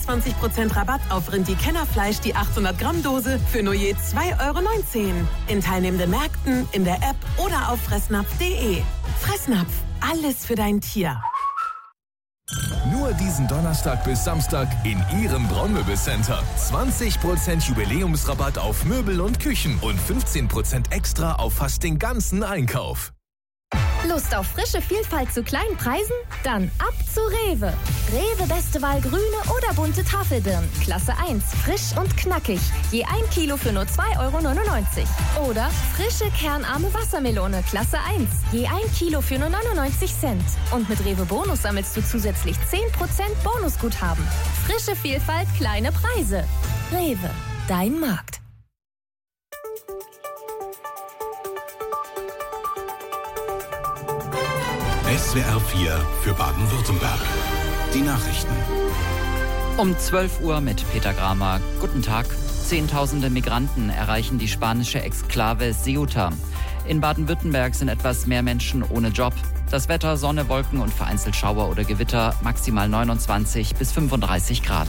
25% Rabatt auf Rindi-Kennerfleisch, die 800 Gramm Dose für nur je 2,19 €. In teilnehmenden Märkten, in der App oder auf fressnapf.de. Fressnapf, alles für dein Tier. Nur diesen Donnerstag bis Samstag in Ihrem Braunmöbelcenter. 20% Jubiläumsrabatt auf Möbel und Küchen und 15% extra auf fast den ganzen Einkauf. Lust auf frische Vielfalt zu kleinen Preisen? Dann ab zu Rewe. Rewe Beste Wahl grüne oder bunte Tafelbirnen. Klasse 1, frisch und knackig. Je 1 Kilo für nur 2,99 €. Oder frische kernarme Wassermelone. Klasse 1. Je 1 Kilo für nur 99 Cent. Und mit Rewe Bonus sammelst du zusätzlich 10% Bonusguthaben. Frische Vielfalt, kleine Preise. Rewe, dein Markt. SWR 4 für Baden-Württemberg. Die Nachrichten. Um 12 Uhr mit Peter Gramer. Guten Tag. Zehntausende Migranten erreichen die spanische Exklave Ceuta. In Baden-Württemberg sind etwas mehr Menschen ohne Job. Das Wetter: Sonne, Wolken und vereinzelt Schauer oder Gewitter, maximal 29 bis 35 Grad.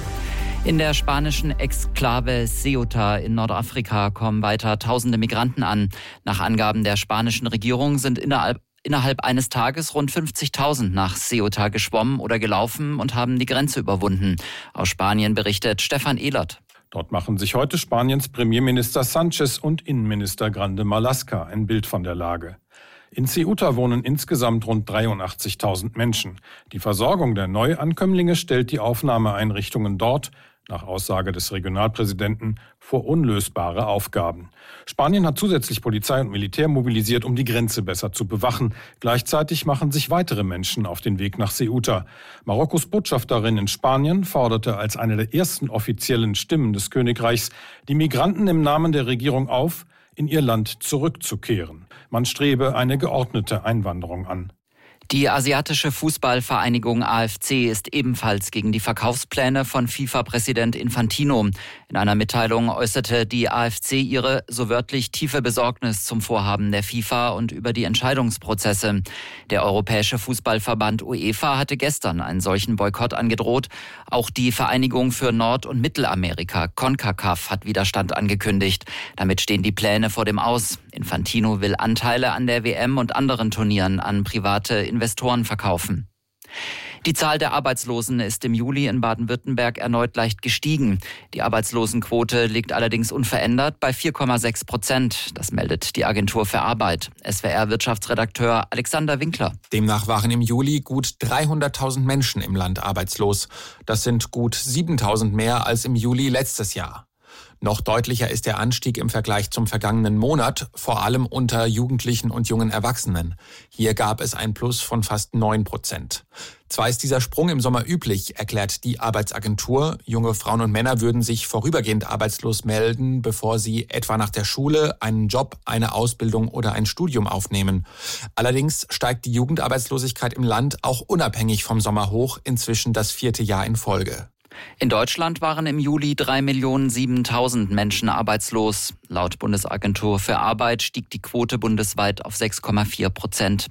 In der spanischen Exklave Ceuta in Nordafrika kommen weiter tausende Migranten an. Nach Angaben der spanischen Regierung sind innerhalb eines Tages rund 50.000 nach Ceuta geschwommen oder gelaufen und haben die Grenze überwunden. Aus Spanien berichtet Stefan Ehlert. Dort machen sich heute Spaniens Premierminister Sanchez und Innenminister Grande Marlaska ein Bild von der Lage. In Ceuta wohnen insgesamt rund 83.000 Menschen. Die Versorgung der Neuankömmlinge stellt die Aufnahmeeinrichtungen dort, nach Aussage des Regionalpräsidenten, vor unlösbare Aufgaben. Spanien hat zusätzlich Polizei und Militär mobilisiert, um die Grenze besser zu bewachen. Gleichzeitig machen sich weitere Menschen auf den Weg nach Ceuta. Marokkos Botschafterin in Spanien forderte als eine der ersten offiziellen Stimmen des Königreichs die Migranten im Namen der Regierung auf, in ihr Land zurückzukehren. Man strebe eine geordnete Einwanderung an. Die asiatische Fußballvereinigung AFC ist ebenfalls gegen die Verkaufspläne von FIFA-Präsident Infantino. In einer Mitteilung äußerte die AFC ihre, so wörtlich, tiefe Besorgnis zum Vorhaben der FIFA und über die Entscheidungsprozesse. Der Europäische Fußballverband UEFA hatte gestern einen solchen Boykott angedroht. Auch die Vereinigung für Nord- und Mittelamerika, CONCACAF, hat Widerstand angekündigt. Damit stehen die Pläne vor dem Aus. Infantino will Anteile an der WM und anderen Turnieren an private Investoren verkaufen. Die Zahl der Arbeitslosen ist im Juli in Baden-Württemberg erneut leicht gestiegen. Die Arbeitslosenquote liegt allerdings unverändert bei 4,6%. Das meldet die Agentur für Arbeit. SWR-Wirtschaftsredakteur Alexander Winkler. Demnach waren im Juli gut 300.000 Menschen im Land arbeitslos. Das sind gut 7.000 mehr als im Juli letztes Jahr. Noch deutlicher ist der Anstieg im Vergleich zum vergangenen Monat, vor allem unter Jugendlichen und jungen Erwachsenen. Hier gab es ein Plus von fast 9%. Zwar ist dieser Sprung im Sommer üblich, erklärt die Arbeitsagentur. Junge Frauen und Männer würden sich vorübergehend arbeitslos melden, bevor sie etwa nach der Schule einen Job, eine Ausbildung oder ein Studium aufnehmen. Allerdings steigt die Jugendarbeitslosigkeit im Land auch unabhängig vom Sommer hoch, inzwischen das 4. Jahr in Folge. In Deutschland waren im Juli 3.007.000 Menschen arbeitslos. Laut Bundesagentur für Arbeit stieg die Quote bundesweit auf 6,4%.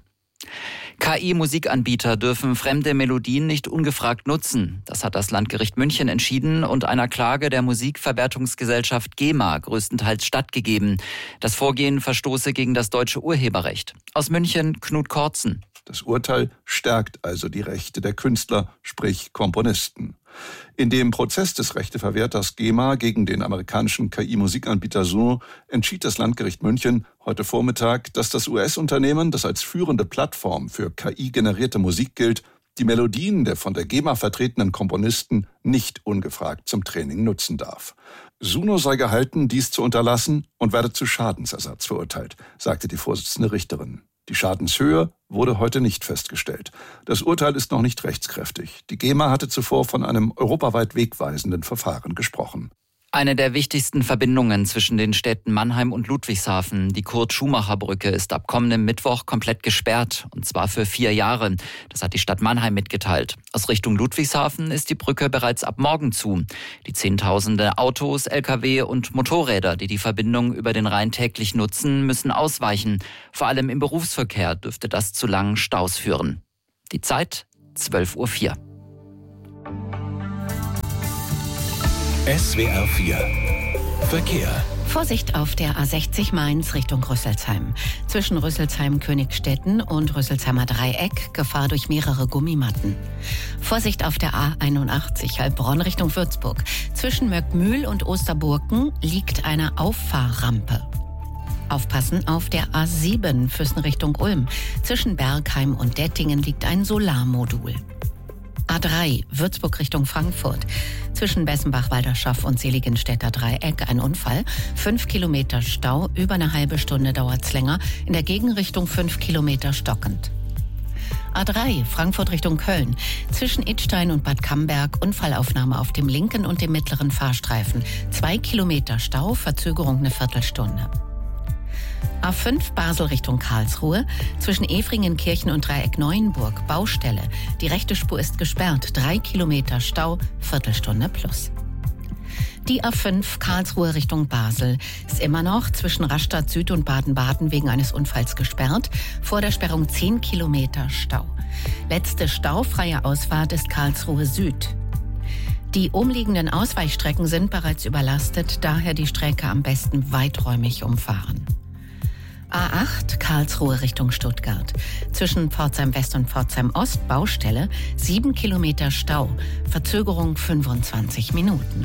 KI-Musikanbieter dürfen fremde Melodien nicht ungefragt nutzen. Das hat das Landgericht München entschieden und einer Klage der Musikverwertungsgesellschaft GEMA größtenteils stattgegeben. Das Vorgehen verstoße gegen das deutsche Urheberrecht. Aus München Knut Kortzen. Das Urteil stärkt also die Rechte der Künstler, sprich Komponisten. In dem Prozess des Rechteverwerters GEMA gegen den amerikanischen KI-Musikanbieter Suno entschied das Landgericht München heute Vormittag, dass das US-Unternehmen, das als führende Plattform für KI-generierte Musik gilt, die Melodien der von der GEMA vertretenen Komponisten nicht ungefragt zum Training nutzen darf. Suno sei gehalten, dies zu unterlassen und werde zu Schadensersatz verurteilt, sagte die Vorsitzende Richterin. Die Schadenshöhe wurde heute nicht festgestellt. Das Urteil ist noch nicht rechtskräftig. Die GEMA hatte zuvor von einem europaweit wegweisenden Verfahren gesprochen. Eine der wichtigsten Verbindungen zwischen den Städten Mannheim und Ludwigshafen, die Kurt-Schumacher-Brücke, ist ab kommendem Mittwoch komplett gesperrt, und zwar für 4 Jahre. Das hat die Stadt Mannheim mitgeteilt. Aus Richtung Ludwigshafen ist die Brücke bereits ab morgen zu. Die Zehntausende Autos, Lkw und Motorräder, die die Verbindung über den Rhein täglich nutzen, müssen ausweichen. Vor allem im Berufsverkehr dürfte das zu langen Staus führen. Die Zeit 12:04 Uhr. SWR 4 Verkehr. Vorsicht auf der A60 Mainz Richtung Rüsselsheim. Zwischen Rüsselsheim-Königstetten und Rüsselsheimer Dreieck Gefahr durch mehrere Gummimatten. Vorsicht auf der A81 Heilbronn Richtung Würzburg. Zwischen Möckmühl und Osterburken liegt eine Auffahrrampe. Aufpassen auf der A7 Füssen Richtung Ulm. Zwischen Bergheim und Dettingen liegt ein Solarmodul. A3 Würzburg Richtung Frankfurt. Zwischen Bessenbach-Walderschaff und Seligenstädter Dreieck ein Unfall. 5 Kilometer Stau, über eine halbe Stunde dauert's länger. In der Gegenrichtung 5 Kilometer stockend. A3 Frankfurt Richtung Köln. Zwischen Idstein und Bad Camberg Unfallaufnahme auf dem linken und dem mittleren Fahrstreifen. 2 Kilometer Stau, Verzögerung eine Viertelstunde. A5 Basel Richtung Karlsruhe. Zwischen Efringenkirchen und Dreieck Neuenburg Baustelle. Die rechte Spur ist gesperrt. 3 Kilometer Stau, Viertelstunde plus. Die A5 Karlsruhe Richtung Basel ist immer noch zwischen Rastatt Süd und Baden-Baden wegen eines Unfalls gesperrt. Vor der Sperrung 10 Kilometer Stau. Letzte staufreie Ausfahrt ist Karlsruhe Süd. Die umliegenden Ausweichstrecken sind bereits überlastet, daher die Strecke am besten weiträumig umfahren. A8 Karlsruhe Richtung Stuttgart. Zwischen Pforzheim West und Pforzheim Ost Baustelle 7 Kilometer Stau. Verzögerung 25 Minuten.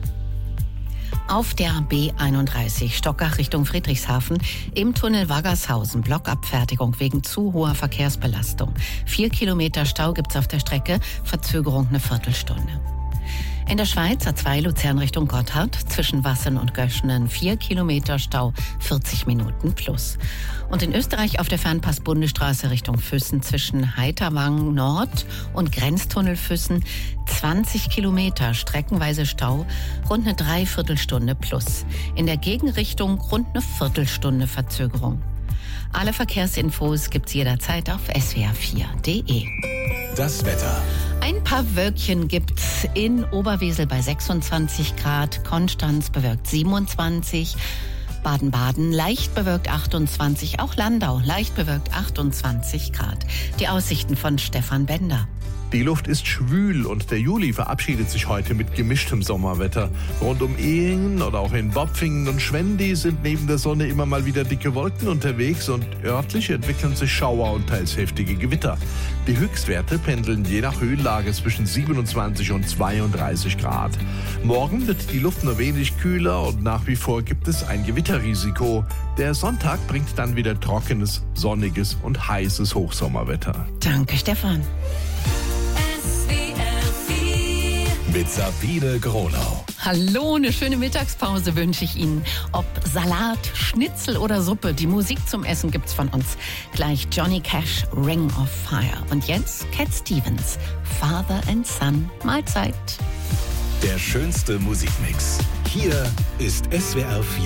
Auf der B31 Stockach Richtung Friedrichshafen im Tunnel Waggershausen Blockabfertigung wegen zu hoher Verkehrsbelastung. 4 Kilometer Stau gibt's auf der Strecke, Verzögerung eine Viertelstunde. In der Schweiz A2 Luzern Richtung Gotthard, zwischen Wassen und Göschenen 4 Kilometer Stau, 40 Minuten plus. Und in Österreich auf der Fernpass-Bundesstraße Richtung Füssen zwischen Heiterwang Nord und Grenztunnel Füssen 20 Kilometer, streckenweise Stau, rund eine Dreiviertelstunde plus. In der Gegenrichtung rund eine Viertelstunde Verzögerung. Alle Verkehrsinfos gibt's jederzeit auf swr4.de. Das Wetter. Ein paar Wölkchen gibt's in Oberwesel bei 26 Grad, Konstanz bewölkt 27, Baden-Baden leicht bewölkt 28, auch Landau leicht bewölkt 28 Grad. Die Aussichten von Stefan Bender. Die Luft ist schwül und der Juli verabschiedet sich heute mit gemischtem Sommerwetter. Rund um Ehingen oder auch in Bopfingen und Schwendi sind neben der Sonne immer mal wieder dicke Wolken unterwegs und örtlich entwickeln sich Schauer und teils heftige Gewitter. Die Höchstwerte pendeln je nach Höhenlage zwischen 27 und 32 Grad. Morgen wird die Luft nur wenig kühler und nach wie vor gibt es ein Gewitterrisiko. Der Sonntag bringt dann wieder trockenes, sonniges und heißes Hochsommerwetter. Danke, Stefan. Mit Sabine Gronau. Hallo, eine schöne Mittagspause wünsche ich Ihnen. Ob Salat, Schnitzel oder Suppe, die Musik zum Essen gibt's von uns. Gleich Johnny Cash, Ring of Fire. Und jetzt Cat Stevens, Father and Son, Mahlzeit. Der schönste Musikmix. Hier ist SWR 4